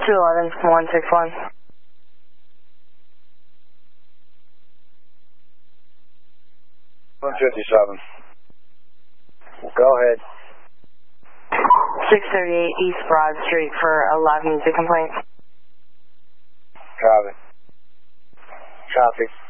211-161. Go ahead. 638 East Broad Street for a live music complaint. Copy. Copy.